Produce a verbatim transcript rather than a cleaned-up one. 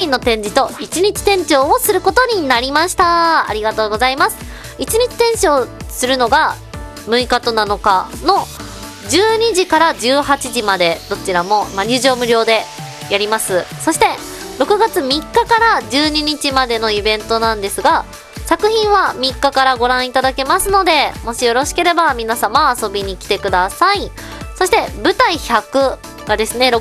の展示といちにち店長をすることになりました。ありがとうございます。いちにち店長するのがむいかとなのかのじゅうにじからじゅうはちじまで、どちらも、まあ、入場無料でやります。そしてろくがつみっかからじゅうににちまでのイベントなんですが、作品はみっかからご覧いただけますので、もしよろしければ皆様遊びに来てください。そして舞台ひゃくがですね、